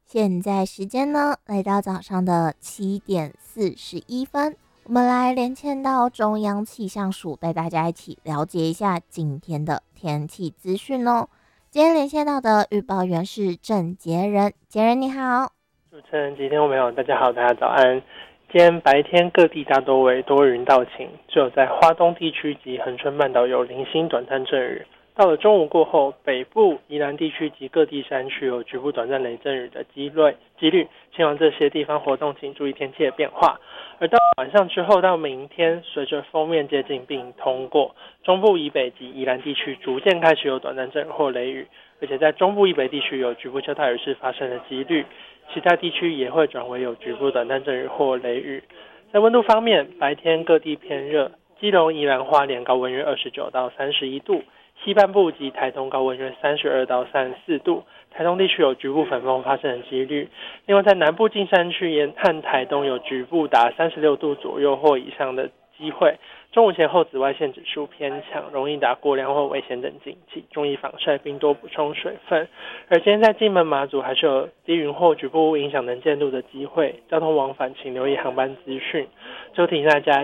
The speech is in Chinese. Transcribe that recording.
现在时间呢，来到早上的7:41，我们来连线到中央气象署，带大家一起了解一下今天的天气资讯哦。今天连线到的预报员是郑杰仁，杰仁你好。 主持人及听众朋友，大家好，大家早安。今天白天各地大多为多云到晴，只有在花东地区及恒春半岛有零星短暂阵雨。到了中午过后，北部、宜兰地区及各地山区有局部短暂雷阵雨的几率，希望这些地方活动请注意天气的变化。而到晚上之后到明天，随着锋面接近并通过，中部以北及宜兰地区逐渐开始有短暂阵雨或雷雨，而且在中部以北地区有局部较大雨势发生的几率，其他地区也会转为有局部短暂阵雨或雷雨。在温度方面，白天各地偏热，基隆、宜兰花莲高温约29到31度，西半部及台东高温约32到34度，台东地区有局部粉风发生的几率。另外在南部近山区和台东有局部达36度左右或以上的机会。中午前后紫外线指数偏强，容易达过量或危险等警戒，注意防晒并多补充水分。而今天在金门、马祖还是有低云或局部影响能见度的机会，交通往返请留意航班资讯。就提醒大家